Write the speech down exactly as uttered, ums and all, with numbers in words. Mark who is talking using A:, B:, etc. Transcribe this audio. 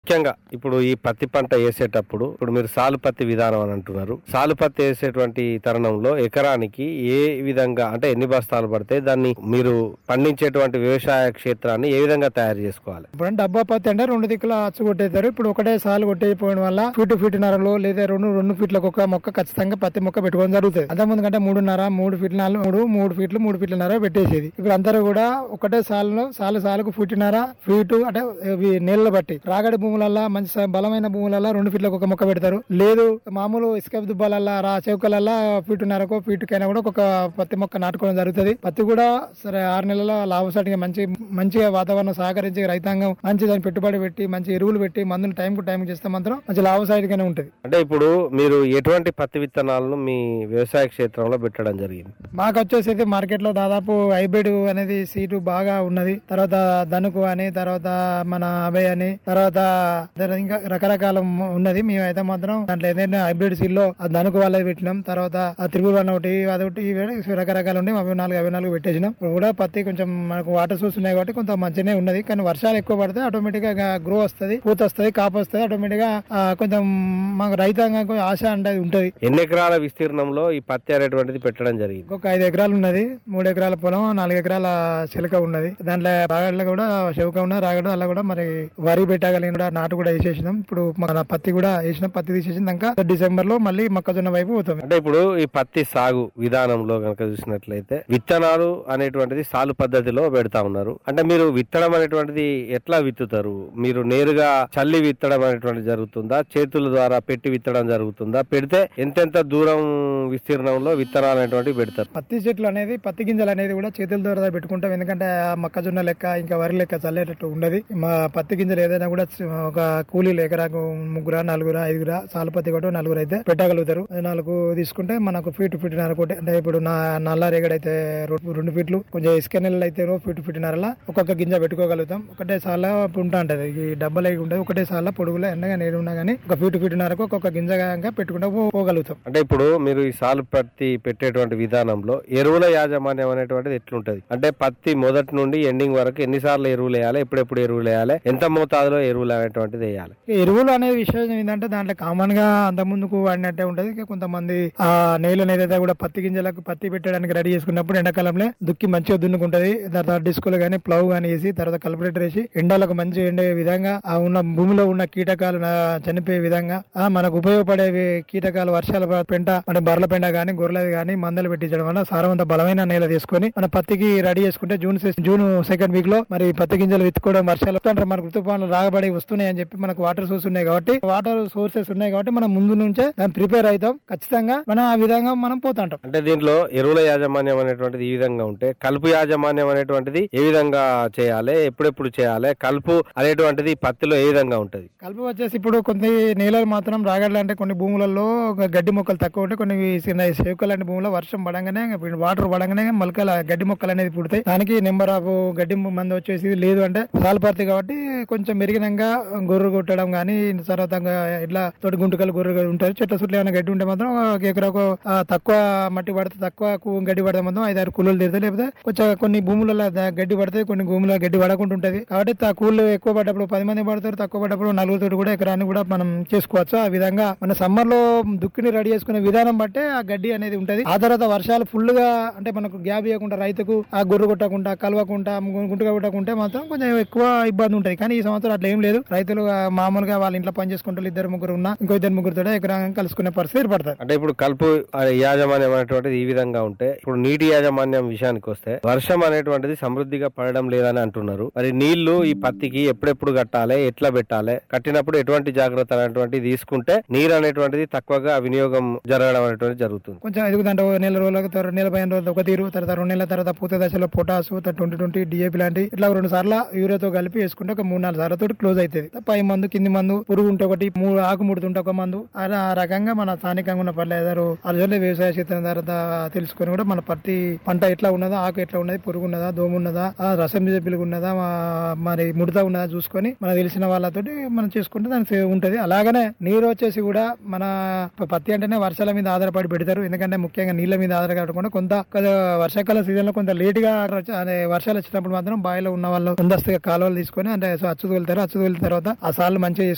A: ముఖ్యంగా ఇప్పుడు ఈ పత్తి పంట వేసేటప్పుడు ఇప్పుడు మీరు సాలు పత్తి విధానం అని అంటున్నారు. సాలు పత్తి వేసేటువంటి తరుణంలో ఎకరానికి ఏ విధంగా అంటే ఎన్ని బస్తాలు పడతాయి, దాన్ని మీరు పండించేటువంటి వ్యవసాయ క్షేత్రాన్ని ఏ విధంగా తయారు చేసుకోవాలి?
B: ఇప్పుడు డబ్బా పత్తి అంటే రెండు దిక్కుల అచ్చు కొట్టేస్తారు. ఇప్పుడు ఒకటే సాలు కొట్టేయడం వల్ల ఫీటు ఫీటున్నరలో లేదా రెండు రెండు ఫీట్లకు ఒక మొక్క ఖచ్చితంగా పత్తి మొక్క పెట్టుకోవడం జరుగుతుంది. అంత ముందు కంటే మూడున్నర మూడు ఫీట్ల నాలుగు మూడు మూడు ఫీట్లు మూడు ఫీట్లన్నర పెట్టేసేది. ఇప్పుడు అందరూ కూడా ఒకటే సాలులో సాలు సాలుకు ఫీటున్నర ఫీటు అంటే నీళ్ళ బట్టి రాగడి భూములల్లా మంచి బలమైన భూములల్లా రెండు ఫీట్లకు ఒక మొక్క పెడతారు. లేదు మామూలు ఇసుక దుబ్బాలల్లా రా చౌకలల్లా ఫీటున్నరకు ఫీటుకైనా కూడా ఒక పత్తి మొక్క నాటుకోవడం జరుగుతుంది. పత్తి కూడా సరే ఆరు నెలల లాభసాటిగా మంచి మంచిగా వాతావరణం సహకరించి రైతాంగం మంచి దాన్ని పెట్టుబడి పెట్టి మంచి ఎరువులు పెట్టి మందులు టైం కు టైం చేస్తే మాత్రం మంచి లాభసాటిగానే ఉంటుంది.
A: అంటే ఇప్పుడు మీరు ఎటువంటి పత్తి విత్తనాలను మీ వ్యవసాయ క్షేత్రంలో పెట్టడం జరిగింది?
B: మాకు వచ్చేసి మార్కెట్ లో దాదాపు హైబ్రిడ్ అనేది సీటు బాగా ఉన్నది. తర్వాత ధనుకు అని, తర్వాత మన అభయ్ అని, తర్వాత ఇంకా రకరకాల ఉన్నది. మేము అయితే మాత్రం దాంట్లో ఏదైనా హైబ్రిడ్ సీడ్ లో ఆ ధనుకు వాళ్ళది పెట్టినాం. తర్వాత ఆ త్రిపుల్ వన్ ఒకటి అదొకటి రకరకాలు ఉన్నాయి. అవి నాలుగు అవి నాలుగు పెట్టేసినాం. ఇప్పుడు కూడా పత్తి కొంచెం మనకు వాటర్ సోర్స్ ఉన్నాయి కాబట్టి కొంత మంచిగానే ఉన్నది. కానీ వర్షాలు ఎక్కువ పడితే ఆటోమేటిక్ గా గ్రో వస్తుంది, పూత వస్తుంది, కాపు వస్తుంది. ఆటోమేటిక్ గా కొంచెం మాకు రైతాంగం ఆశ అంటే ఉంటది.
A: ఎన్ని ఎకరాల విస్తీర్ణంలో ఈ పత్తి అనేటువంటిది పెట్టడం జరిగింది?
B: ఒక ఐదు ఎకరాలు ఉన్నది. మూడు ఎకరాల పొలం, నాలుగు ఎకరాల చిలక ఉన్నది. దాంట్లో రాగడ్ల కూడా చెవుక ఉన్నది. రాగడ అలా కూడా మరి వరి పెట్టగలిగిన కూడా నాటు కూడా వేసేసినాం. ఇప్పుడు మన పత్తి కూడా వేసినాం. పత్తి తీసేసిందాక డిసెంబర్ లో మళ్ళీ మొక్కజొన్న వైపు పోతాం.
A: అంటే ఇప్పుడు ఈ పత్తి సాగు విధానంలో కనుక చూసినట్లయితే విత్తనాలు అనేటువంటిది సాలు పద్ధతిలో పెడతా ఉన్నారు. అంటే మీరు విత్తడం అనేటువంటిది ఎట్లా విత్తుతారు? మీరు నేరుగా చల్లి విత్తడం అనేటువంటి జరుగుతుందా, చేతుల ద్వారా పెట్టి విత్తడం జరుగుతుందా? పెడితే ఎంతెంత దూరం విస్తీర్ణంలో విత్తనాలు అనేటువంటివి పెడతారు?
B: పత్తి చెట్లు అనేది పత్తి గింజలు అనేది కూడా చేతుల ద్వారా పెట్టుకుంటాం. ఎందుకంటే మొక్కజొన్న లెక్క ఇంకా వరి లెక్క చల్లేటట్టు ఉండదు. మా పత్తి గింజలు ఏదైనా కూడా ఒక కూలీలు ఎకరాకు ముగ్గుర నలుగుర ఐదుగుర సాలు పత్తి కూడా నలుగురు అయితే పెట్టగలుగుతారు. నాలుగు తీసుకుంటే మనకు ఫీట్ ఫీట్ నరకోటి అంటే ఇప్పుడు నా నల్ల రేగడి అయితే రెండు ఫీట్లు, కొంచెం ఇసుక నెలలు అయితే ఫీట్ ఫీట్ నరలా ఒక్కొక్క గింజ పెట్టుకోగలుగుతాం. ఒకటే సాల పుంట ఉంటది, ఈ డబ్బలు అయి ఉంటుంది. ఒకటే సాల పొడుగులో ఎండగా నేడు ఉన్నా గానీ ఒక ఫీట్ ఫీట్ నరకు ఒక్కొక్క గింజగా పెట్టుకుంటా పోగలుగుతాం.
A: అంటే ఇప్పుడు మీరు ఈ సాలు పత్తి పెట్టేటువంటి విధానంలో ఎరువుల యాజమాన్యం అనేటువంటిది ఎట్లుంటది? అంటే పత్తి మొదటి నుండి ఎండింగ్ వరకు ఎన్నిసార్లు ఎరువులు వేయాలి, ఎప్పుడెప్పుడు ఎరువులు వేయాలి, ఎంత మోతాదులో ఎరువులు అనేటువంటిది వేయాలి?
B: ఎరువులు అనే విషయం ఏంటంటే దాంట్లో కామన్ గా అంత ముందుకు వాడినట్టే ఉంటది. కొంతమంది ఆ నేలను ఏదైతే కూడా పత్తి గింజలకు పత్తి పెట్టడానికి రెడీ చేసుకున్నప్పుడు ఎండాకాలంలో దుక్కి మంచిగా దున్నుకుంటది. తర్వాత డిస్కులు గానీ ప్లవ్ గానీ వేసి తర్వాత కల్పరేటర్ వేసి ఎండాలకు మంచి ఎండే విధంగా ఆ ఉన్న భూమిలో ఉన్న కీటకాలు చనిపోయే విధంగా ఆ మనకు ఉపయోగపడే కీటకాలు వర్షాల పెంట అంటే బర్ల పెంట గానీ గొర్రెలది గానీ మందలు పెట్టించడం వల్ల సారవంత బలమైన నేల తీసుకొని మన పత్తికి రెడీ చేసుకుంటే జూన్ జూన్ సెకండ్ వీక్ లో మరి పత్తి గింజలు విత్తుకోవడం వర్షాలు మనకు ఋతుపాలు రాగబడి వస్తున్నాయి అని చెప్పి మనకు వాటర్ సోర్స్ ఉన్నాయి కాబట్టి వాటర్ సోర్సెస్ ఉన్నాయి కాబట్టి మనం ముందు నుంచే దాన్ని ప్రిపేర్ అవుతాం. ఖచ్చితంగా మనం ఆ విధంగా మనం పోతాంటాం.
A: అంటే దీంట్లో ఎరువుల యాజమాన్యం అనేటువంటిది ఈ విధంగా ఉంటే కలుపు యాజమాన్యం అనేటువంటిది ఏ విధంగా చేయాలి, ఎప్పుడెప్పుడు చేయాలి, కలుపు అనేటువంటిది పత్తిలో ఏ విధంగా ఉంటది?
B: కలుపు వచ్చేసి ఇప్పుడు కొన్ని నేలలు మాత్రం రాగడ్ల అంటే కొన్ని భూములలో గడ్డి మొక్కలు తక్కువ ఉంటాయి. కొన్ని సేవక లాంటి భూముల్లో వర్షం పడంగానే వాటర్ పడంగానే మొలకల గడ్డి మొక్కలు అనేది పుడతాయి. దానికి నెంబర్ ఆఫ్ గడ్డి మంది వచ్చేసి లేదు అంటే సాల్పడతాయి కాబట్టి కొంచెం మెరిగినంగా గొర్రె కొట్టడం గానీ తర్వాత ఇట్లా తోటి గుంటకలు గొర్రె ఉంటారు. చెట్ల చుట్టూ ఏమైనా గడ్డి ఉంటే మాత్రం ఒక ఎకరాకు తక్కువ మట్టి పడితే తక్కువ గడ్డి పడితే మాత్రం ఐదారు కూలీలు తీరుతాయి. లేకపోతే కొంచెం కొన్ని భూములలో గడ్డి పడితే కొన్ని భూముల గడ్డి పడకుండా ఉంటది కాబట్టి కూలీలు ఎక్కువ పడ్డప్పుడు పది మంది పడతారు, తక్కువ పడ్డప్పుడు నలుగురితో కూడా ఎకరాన్ని కూడా మనం చేసుకోవచ్చు. ఆ విధంగా మన సమ్మర్ లో దుక్కిని రెడీ చేసుకునే విధానం బట్టే ఆ గడ్డి అనేది ఉంటది. ఆ తర్వాత వర్షాలు ఫుల్ గా అంటే మనకు గ్యాప్ ఇవ్వకుండా రైతుకు ఆ గొర్రె కొట్టకుండా కలవకుండా గుంటుగా కొట్టకుంటే మాత్రం కొంచెం ఎక్కువ ఇబ్బంది ఉంటది. కానీ ఈ సంవత్సరం అట్లా ఏం లేదు. రైతులు మామూలుగా వాళ్ళ ఇంట్లో పని చేసుకుంటారు. ఇద్దరు ముగ్గురు ఉన్నా ఇంకో ఇద్దరు ముగ్గురుతో ఎకరాన్ని కలుసుకునే పరిస్థితి ఏర్పడతారు.
A: అంటే ఇప్పుడు కలుపు యాజమాన్యం అనేటువంటిది ఈ విధంగా ఉంటే ఇప్పుడు నీటి యాజమాన్యం విషయానికి వస్తే వర్షం అనేటువంటిది సమృద్ధిగా పడడం లేదని అంటున్నారు. మరి నీళ్లు ఈ పత్తికి ఎప్పుడెప్పుడు కట్టాలి, ఎట్లా పెట్టాలి, కట్టినప్పుడు ఎటువంటి జాగ్రత్త అనేటువంటిది తీసుకుంటే నీరు అనేటువంటిది తక్కువగా వినియోగం జరగడం అనేటువంటి జరుగుతుంది?
B: కొంచెం ఎదుగుదంటే నెల రోజులకు నెల పదిహేను రోజులు ఒక తీరు, తర్వాత రెండు నెలల తర్వాత పూత దశలో పొటాసు ట్వంటీ ట్వంటీ డిఏపి లాంటి ఇట్లా రెండు సార్లు యూరియాతో కలిపి వేసుకుంటే ఒక మూడు నాలుగు సార్లతో క్లోజ్ అవుతుంది. పై మందు కింది మందు పురుగు ఉంటే ఒకటి మూడు ఆకు ముడుతుంటే ఒక మందు అలా ఆ రకంగా మన స్థానికంగా ఉన్న పర్లేదు అదే వ్యవసాయ క్షేత్రం తర్వాత తెలుసుకొని కూడా మన పత్తి పంట ఎట్లా ఉన్నదా, ఆకు ఎట్లా ఉన్నది, పురుగు ఉన్నదా, దోమ ఉన్నదా, ఆ రసం మీద పిలుగు ఉన్నదా, మరి ముడత ఉన్నదా చూసుకొని మనకు తెలిసిన వాళ్ళతోటి మనం చేసుకుంటే దానికి ఉంటది. అలాగనే నీరు వచ్చేసి కూడా మన పత్తి అంటేనే వర్షాల మీద ఆధారపడి పెడతారు. ఎందుకంటే ముఖ్యంగా నీళ్ల మీద ఆధారపడకుండా కొంత వర్షాకాల సీజన్ లో కొంత లేట్ గా వర్షాలు వచ్చినప్పుడు మాత్రం బావిలో ఉన్న వాళ్ళు ముందస్తుగా కాలువలు తీసుకొని అంటే అచ్చు తోలుతారు. అచ్చు తోలిన తర్వాత ఆ సార్లు మంచిగా